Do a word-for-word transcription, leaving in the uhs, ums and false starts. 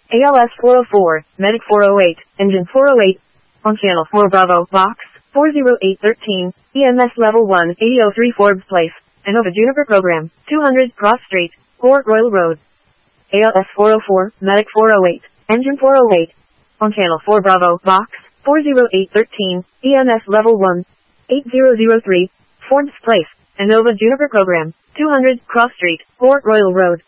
A L S four oh four, Medic four oh eight, Engine four oh eight. On Channel four Bravo, Box, four oh eight thirteen, E M S Level one, eighty oh three Forbes Place, Innova Juniper Program, two hundred Cross Street, Port Royal Road. A L S four oh four, Medic four oh eight, Engine four oh eight. On Channel four Bravo, Box, four oh eight thirteen, E M S Level one, eighty oh three, Forbes Place, Innova Juniper Program, two hundred Cross Street, Port Royal Road.